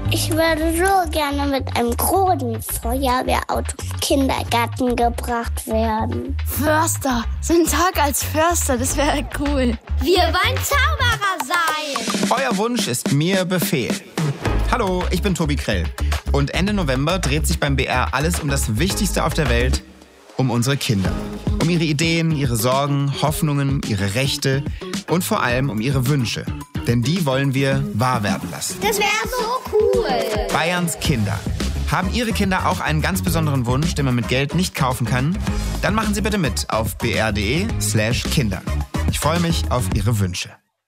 Ich würde so gerne mit einem großen Feuerwehrauto im Kindergarten gebracht werden. Förster, so ein Tag als Förster, das wäre cool. Wir wollen Zauberer sein. Euer Wunsch ist mir Befehl. Hallo, ich bin Tobi Krell. Und Ende November dreht sich beim BR alles um das Wichtigste auf der Welt, um unsere Kinder. Um ihre Ideen, ihre Sorgen, Hoffnungen, ihre Rechte und vor allem um ihre Wünsche. Denn die wollen wir wahr werden lassen. Das wäre so cool. Bayerns Kinder. Haben Ihre Kinder auch einen ganz besonderen Wunsch, den man mit Geld nicht kaufen kann? Dann machen Sie bitte mit auf br.de/Kinder. Ich freue mich auf Ihre Wünsche.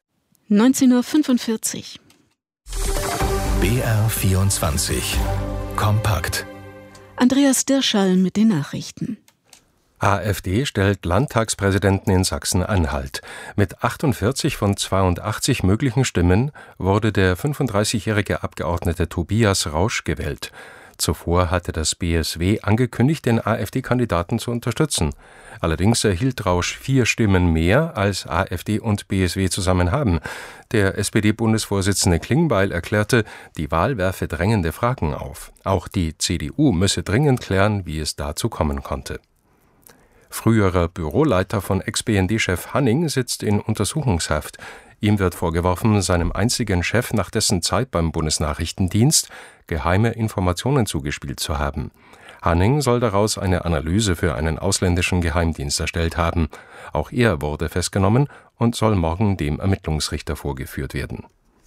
19:45 Uhr. BR24 Kompakt. Andreas Dirschall mit den Nachrichten. AfD stellt Landtagspräsidenten in Sachsen-Anhalt. Mit 48 von 82 möglichen Stimmen wurde der 35-jährige Abgeordnete Tobias Rausch gewählt. Zuvor hatte das BSW angekündigt, den AfD-Kandidaten zu unterstützen. Allerdings erhielt Rausch 4 Stimmen mehr, als AfD und BSW zusammen haben. Der SPD-Bundesvorsitzende Klingbeil erklärte, die Wahl werfe drängende Fragen auf. Auch die CDU müsse dringend klären, wie es dazu kommen konnte. Früherer Büroleiter von Ex-BND-Chef Hanning sitzt in Untersuchungshaft. Ihm wird vorgeworfen, seinem einzigen Chef nach dessen Zeit beim Bundesnachrichtendienst geheime Informationen zugespielt zu haben. Hanning soll daraus eine Analyse für einen ausländischen Geheimdienst erstellt haben. Auch er wurde festgenommen und soll morgen dem Ermittlungsrichter vorgeführt werden.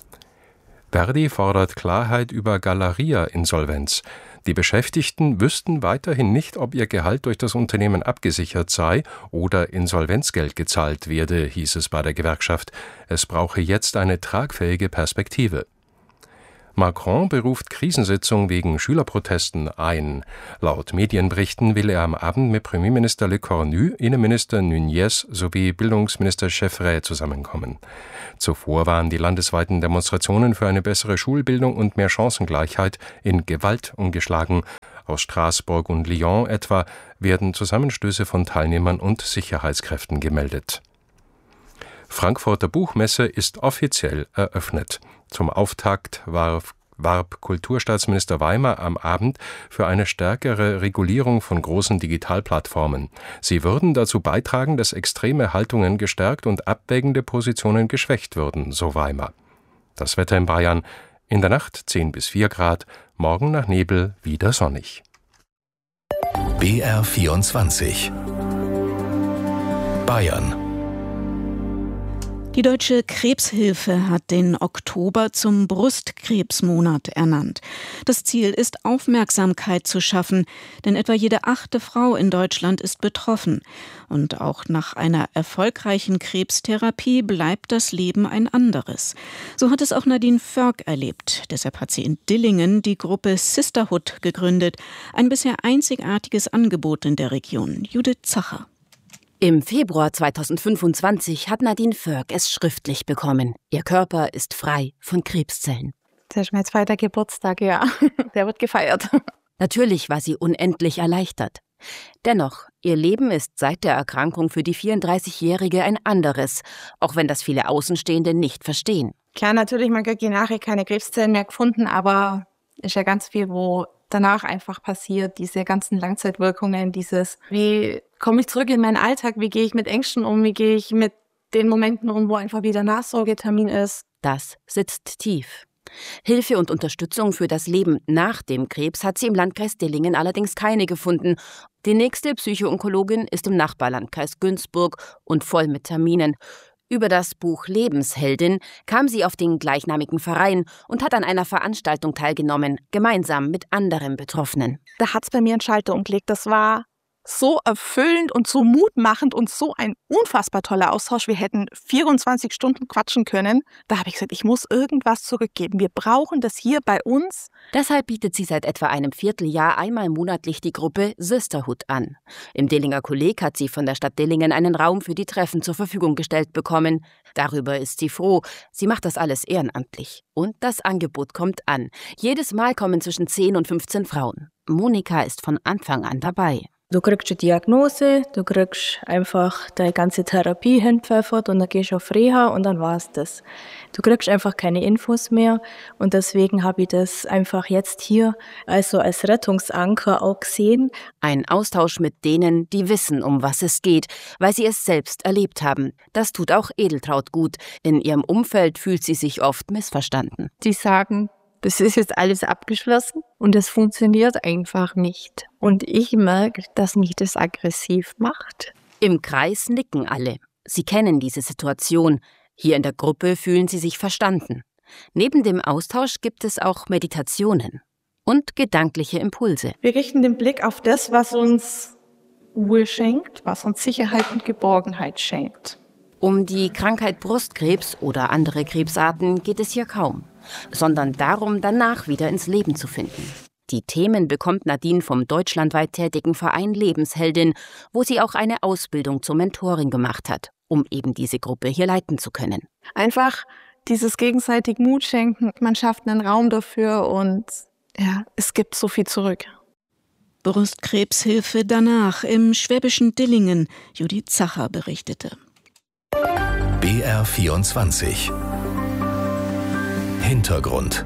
Verdi fordert Klarheit über Galeria-Insolvenz. Die Beschäftigten wüssten weiterhin nicht, ob ihr Gehalt durch das Unternehmen abgesichert sei oder Insolvenzgeld gezahlt werde, hieß es bei der Gewerkschaft. Es brauche jetzt eine tragfähige Perspektive. Macron beruft Krisensitzung wegen Schülerprotesten ein. Laut Medienberichten will er am Abend mit Premierminister Le Cornu, Innenminister Nunez sowie Bildungsminister Cheffray zusammenkommen. Zuvor waren die landesweiten Demonstrationen für eine bessere Schulbildung und mehr Chancengleichheit in Gewalt umgeschlagen. Aus Straßburg und Lyon etwa werden Zusammenstöße von Teilnehmern und Sicherheitskräften gemeldet. Frankfurter Buchmesse ist offiziell eröffnet. Zum Auftakt warb Kulturstaatsminister Weimer am Abend für eine stärkere Regulierung von großen Digitalplattformen. Sie würden dazu beitragen, dass extreme Haltungen gestärkt und abwägende Positionen geschwächt würden, so Weimer. Das Wetter in Bayern: in der Nacht 10 bis 4 Grad, morgen nach Nebel wieder sonnig. BR24 Bayern. Die Deutsche Krebshilfe hat den Oktober zum Brustkrebsmonat ernannt. Das Ziel ist, Aufmerksamkeit zu schaffen, denn etwa jede 8. Frau in Deutschland ist betroffen. Und auch nach einer erfolgreichen Krebstherapie bleibt das Leben ein anderes. So hat es auch Nadine Förg erlebt. Deshalb hat sie in Dillingen die Gruppe Sisterhood gegründet, ein bisher einzigartiges Angebot in der Region. Judith Zacher. Im Februar 2025 hat Nadine Förg es schriftlich bekommen. Ihr Körper ist frei von Krebszellen. Das ist mein 2. Geburtstag, ja. Der wird gefeiert. Natürlich war sie unendlich erleichtert. Dennoch, ihr Leben ist seit der Erkrankung für die 34-Jährige ein anderes, auch wenn das viele Außenstehende nicht verstehen. Klar, natürlich, man kriegt nachher keine Krebszellen mehr gefunden, aber ist ja ganz viel, wo danach einfach passiert, diese ganzen Langzeitwirkungen, wie komme ich zurück in meinen Alltag, wie gehe ich mit Ängsten um, wie gehe ich mit den Momenten um, wo einfach wieder Nachsorgetermin ist. Das sitzt tief. Hilfe und Unterstützung für das Leben nach dem Krebs hat sie im Landkreis Dillingen allerdings keine gefunden. Die nächste Psychoonkologin ist im Nachbarlandkreis Günzburg und voll mit Terminen. Über das Buch Lebensheldin kam sie auf den gleichnamigen Verein und hat an einer Veranstaltung teilgenommen, gemeinsam mit anderen Betroffenen. Da hat's bei mir einen Schalter umgelegt. Das war so erfüllend und so mutmachend und so ein unfassbar toller Austausch. Wir hätten 24 Stunden quatschen können. Da habe ich gesagt, ich muss irgendwas zurückgeben. Wir brauchen das hier bei uns. Deshalb bietet sie seit etwa einem Vierteljahr einmal monatlich die Gruppe Sisterhood an. Im Dillinger Kolleg hat sie von der Stadt Dillingen einen Raum für die Treffen zur Verfügung gestellt bekommen. Darüber ist sie froh. Sie macht das alles ehrenamtlich. Und das Angebot kommt an. Jedes Mal kommen zwischen 10 und 15 Frauen. Monika ist von Anfang an dabei. Du kriegst eine Diagnose, du kriegst einfach deine ganze Therapie hinpfeffert und dann gehst du auf Reha und dann war's das. Du kriegst einfach keine Infos mehr und deswegen habe ich das einfach jetzt hier also als Rettungsanker auch gesehen. Ein Austausch mit denen, die wissen, um was es geht, weil sie es selbst erlebt haben. Das tut auch Edeltraud gut. In ihrem Umfeld fühlt sie sich oft missverstanden. Die sagen, das ist jetzt alles abgeschlossen und es funktioniert einfach nicht. Und ich merke, dass mich das aggressiv macht. Im Kreis nicken alle. Sie kennen diese Situation. Hier in der Gruppe fühlen sie sich verstanden. Neben dem Austausch gibt es auch Meditationen und gedankliche Impulse. Wir richten den Blick auf das, was uns Ruhe schenkt, was uns Sicherheit und Geborgenheit schenkt. Um die Krankheit Brustkrebs oder andere Krebsarten geht es hier kaum, sondern darum, danach wieder ins Leben zu finden. Die Themen bekommt Nadine vom deutschlandweit tätigen Verein Lebensheldin, wo sie auch eine Ausbildung zur Mentorin gemacht hat, um eben diese Gruppe hier leiten zu können. Einfach dieses gegenseitig Mut schenken, man schafft einen Raum dafür und ja, es gibt so viel zurück. Brustkrebshilfe danach im schwäbischen Dillingen, Judith Zacher berichtete. BR24 Hintergrund.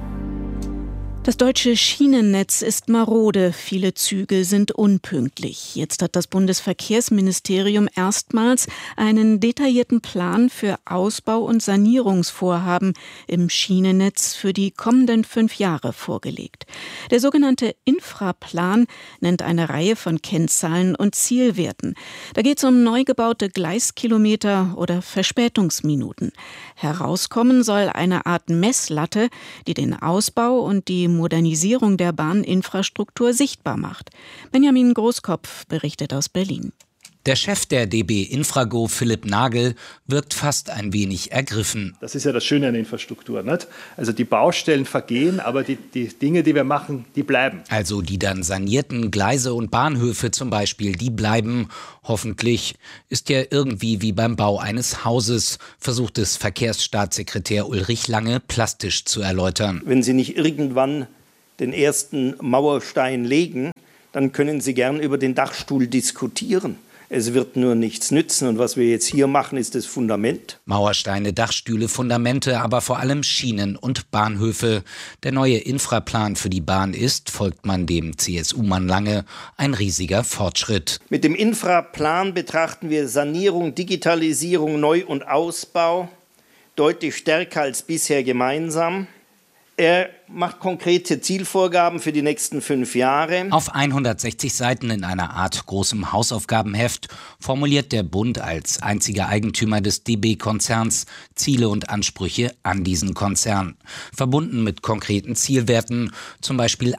Das deutsche Schienennetz ist marode, viele Züge sind unpünktlich. Jetzt hat das Bundesverkehrsministerium erstmals einen detaillierten Plan für Ausbau- und Sanierungsvorhaben im Schienennetz für die kommenden 5 Jahre vorgelegt. Der sogenannte Infraplan nennt eine Reihe von Kennzahlen und Zielwerten. Da geht es um neu gebaute Gleiskilometer oder Verspätungsminuten. Herauskommen soll eine Art Messlatte, die den Ausbau und die Modernisierung der Bahninfrastruktur sichtbar macht. Benjamin Großkopf berichtet aus Berlin. Der Chef der DB Infrago, Philipp Nagel, wirkt fast ein wenig ergriffen. Das ist ja das Schöne an der Infrastruktur, nicht? Also die Baustellen vergehen, aber die Dinge, die wir machen, die bleiben. Also die dann sanierten Gleise und Bahnhöfe zum Beispiel, die bleiben. Hoffentlich ist ja irgendwie wie beim Bau eines Hauses, versucht es Verkehrsstaatssekretär Ulrich Lange plastisch zu erläutern. Wenn Sie nicht irgendwann den ersten Mauerstein legen, dann können Sie gern über den Dachstuhl diskutieren. Es wird nur nichts nützen und was wir jetzt hier machen, ist das Fundament. Mauersteine, Dachstühle, Fundamente, aber vor allem Schienen und Bahnhöfe. Der neue Infraplan für die Bahn ist, folgt man dem CSU-Mann Lange, ein riesiger Fortschritt. Mit dem Infraplan betrachten wir Sanierung, Digitalisierung, Neu- und Ausbau deutlich stärker als bisher gemeinsam. Er macht konkrete Zielvorgaben für die nächsten 5 Jahre. Auf 160 Seiten in einer Art großem Hausaufgabenheft formuliert der Bund als einziger Eigentümer des DB-Konzerns Ziele und Ansprüche an diesen Konzern. Verbunden mit konkreten Zielwerten, zum Beispiel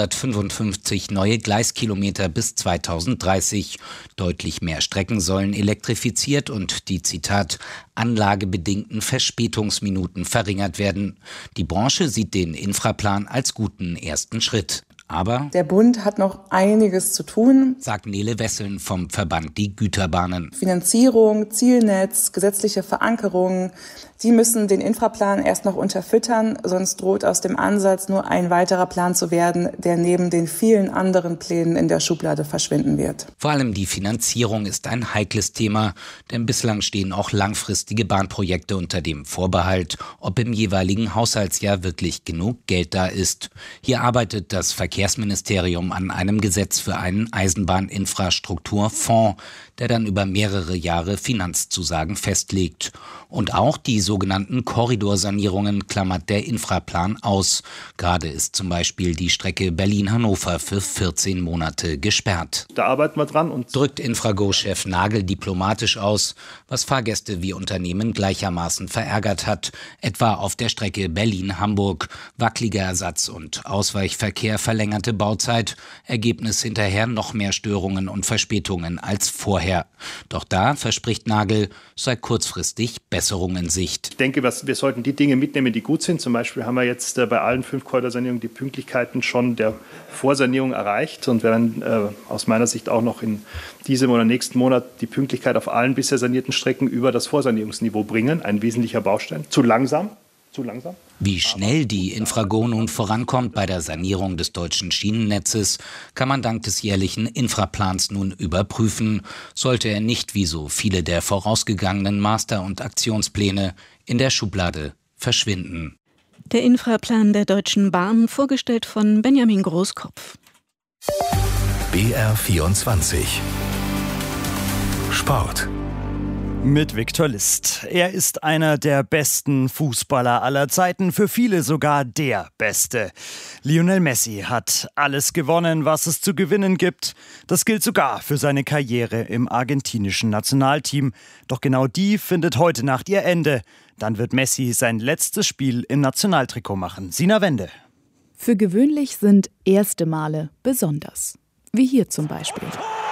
155 neue Gleiskilometer bis 2030. Deutlich mehr Strecken sollen elektrifiziert und die, Zitat, anlagebedingten Verspätungsminuten verringert werden. Die Branche sieht den Infraplan als guten ersten Schritt. Aber der Bund hat noch einiges zu tun, sagt Nele Wesseln vom Verband Die Güterbahnen. Finanzierung, Zielnetz, gesetzliche Verankerung, die müssen den Infraplan erst noch unterfüttern, sonst droht aus dem Ansatz nur ein weiterer Plan zu werden, der neben den vielen anderen Plänen in der Schublade verschwinden wird. Vor allem die Finanzierung ist ein heikles Thema, denn bislang stehen auch langfristige Bahnprojekte unter dem Vorbehalt, ob im jeweiligen Haushaltsjahr wirklich genug Geld da ist. Hier arbeitet das Verkehrsministerium an einem Gesetz für einen Eisenbahninfrastrukturfonds, der dann über mehrere Jahre Finanzzusagen festlegt. Und auch die sogenannten Korridorsanierungen klammert der Infraplan aus. Gerade ist zum Beispiel die Strecke Berlin-Hannover für 14 Monate gesperrt. Da arbeiten wir dran. Und drückt Infrago-Chef Nagel diplomatisch aus, was Fahrgäste wie Unternehmen gleichermaßen verärgert hat. Etwa auf der Strecke Berlin-Hamburg. Wackeliger Ersatz und Ausweichverkehr, verlängerte Bauzeit. Ergebnis hinterher noch mehr Störungen und Verspätungen als vorher. Doch da, verspricht Nagel, sei kurzfristig Besserung in Sicht. Ich denke, wir sollten die Dinge mitnehmen, die gut sind. Zum Beispiel haben wir jetzt bei allen 5 Korridorsanierungen die Pünktlichkeiten schon der Vorsanierung erreicht und werden aus meiner Sicht auch noch in diesem oder nächsten Monat die Pünktlichkeit auf allen bisher sanierten Strecken über das Vorsanierungsniveau bringen. Ein wesentlicher Baustein. Zu langsam, zu langsam. Wie schnell die Infrago nun vorankommt bei der Sanierung des deutschen Schienennetzes, kann man dank des jährlichen Infraplans nun überprüfen, sollte er nicht wie so viele der vorausgegangenen Master- und Aktionspläne in der Schublade verschwinden. Der Infraplan der Deutschen Bahn, vorgestellt von Benjamin Großkopf. BR24 Sport. Mit Viktor List. Er ist einer der besten Fußballer aller Zeiten, für viele sogar der Beste. Lionel Messi hat alles gewonnen, was es zu gewinnen gibt. Das gilt sogar für seine Karriere im argentinischen Nationalteam. Doch genau die findet heute Nacht ihr Ende. Dann wird Messi sein letztes Spiel im Nationaltrikot machen. Sina Wende. Für gewöhnlich sind erste Male besonders. Wie hier zum Beispiel.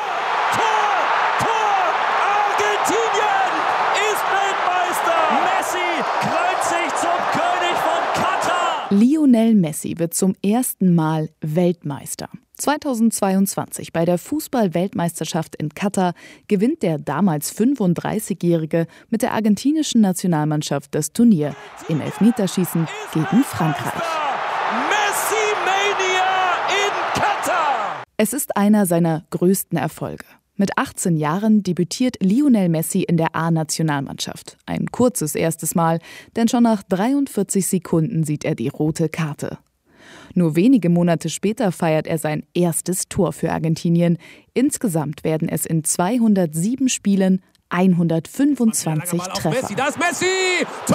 Lionel Messi wird zum ersten Mal Weltmeister. 2022 bei der Fußball-Weltmeisterschaft in Katar gewinnt der damals 35-Jährige mit der argentinischen Nationalmannschaft das Turnier im Elfmeterschießen gegen Frankreich. Messi-Mania in Katar! Es ist einer seiner größten Erfolge. Mit 18 Jahren debütiert Lionel Messi in der A-Nationalmannschaft. Ein kurzes erstes Mal, denn schon nach 43 Sekunden sieht er die rote Karte. Nur wenige Monate später feiert er sein erstes Tor für Argentinien. Insgesamt werden es in 207 Spielen 125 Treffer. Messi, da ist Messi! Tor!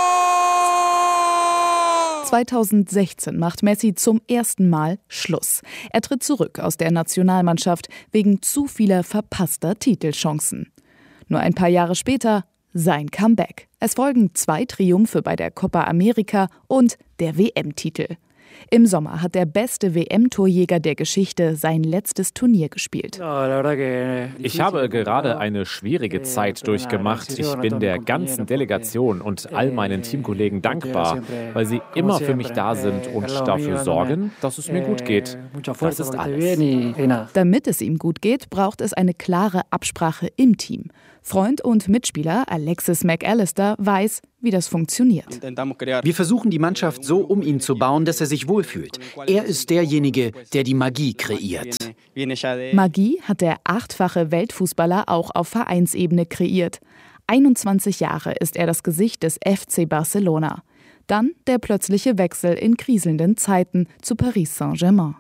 2016 macht Messi zum ersten Mal Schluss. Er tritt zurück aus der Nationalmannschaft wegen zu vieler verpasster Titelchancen. Nur ein paar Jahre später sein Comeback. Es folgen 2 Triumphe bei der Copa America und der WM-Titel. Im Sommer hat der beste WM-Torjäger der Geschichte sein letztes Turnier gespielt. Ich habe gerade eine schwierige Zeit durchgemacht. Ich bin der ganzen Delegation und all meinen Teamkollegen dankbar, weil sie immer für mich da sind und dafür sorgen, dass es mir gut geht. Das ist alles. Damit es ihm gut geht, braucht es eine klare Absprache im Team. Freund und Mitspieler Alexis McAllister weiß, wie das funktioniert. Wir versuchen, die Mannschaft so um ihn zu bauen, dass er sich wohlfühlt. Er ist derjenige, der die Magie kreiert. Magie hat der 8-fache Weltfußballer auch auf Vereinsebene kreiert. 21 Jahre ist er das Gesicht des FC Barcelona. Dann der plötzliche Wechsel in kriselnden Zeiten zu Paris Saint-Germain.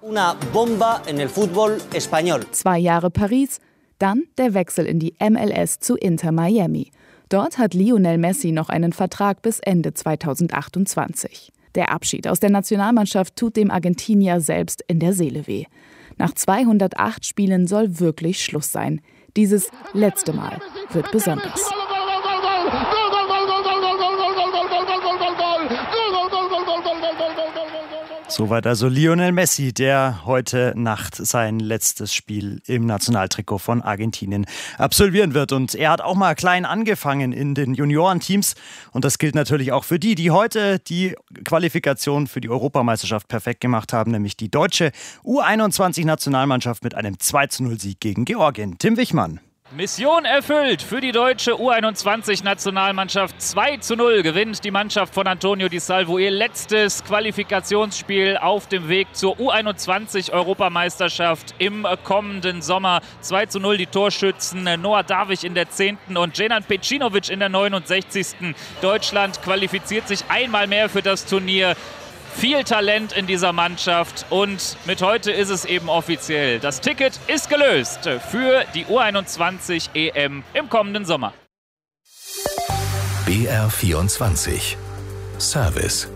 2 Jahre Paris, dann der Wechsel in die MLS zu Inter Miami. Dort hat Lionel Messi noch einen Vertrag bis Ende 2028. Der Abschied aus der Nationalmannschaft tut dem Argentinier selbst in der Seele weh. Nach 208 Spielen soll wirklich Schluss sein. Dieses letzte Mal wird besonders. Soweit also Lionel Messi, der heute Nacht sein letztes Spiel im Nationaltrikot von Argentinien absolvieren wird. Und er hat auch mal klein angefangen in den Juniorenteams. Und das gilt natürlich auch für die heute die Qualifikation für die Europameisterschaft perfekt gemacht haben, nämlich die deutsche U21-Nationalmannschaft mit einem 2:0-Sieg gegen Georgien. Tim Wichmann. Mission erfüllt für die deutsche U21-Nationalmannschaft. 2:0 gewinnt die Mannschaft von Antonio Di Salvo ihr letztes Qualifikationsspiel auf dem Weg zur U21-Europameisterschaft im kommenden Sommer. 2:0 die Torschützen Noah Davich in der 10. und Dženan Pejcinović in der 69. Deutschland qualifiziert sich einmal mehr für das Turnier. Viel Talent in dieser Mannschaft und mit heute ist es eben offiziell. Das Ticket ist gelöst für die U21 EM im kommenden Sommer. BR24 Service.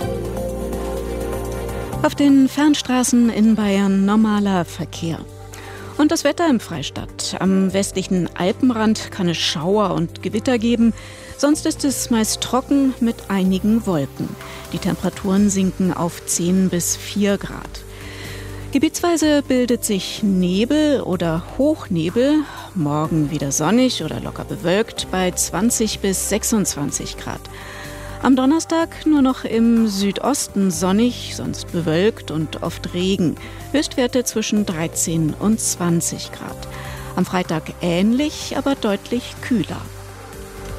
Auf den Fernstraßen in Bayern normaler Verkehr. Und das Wetter im Freistaat. Am westlichen Alpenrand kann es Schauer und Gewitter geben. Sonst ist es meist trocken mit einigen Wolken. Die Temperaturen sinken auf 10 bis 4 Grad. Gebietsweise bildet sich Nebel oder Hochnebel. Morgen wieder sonnig oder locker bewölkt bei 20 bis 26 Grad. Am Donnerstag nur noch im Südosten sonnig, sonst bewölkt und oft Regen. Höchstwerte zwischen 13 und 20 Grad. Am Freitag ähnlich, aber deutlich kühler.